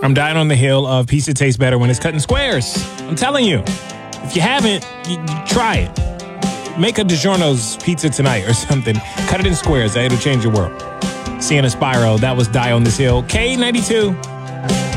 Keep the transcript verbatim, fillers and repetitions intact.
I'm dying on the hill of pizza tastes better when it's cut in squares. I'm telling you. If you haven't, you, you try it. Make a DiGiorno's pizza tonight or something. Cut it in squares. It'll change your world. Sienna Spyro. That was Die on This Hill. K ninety-two.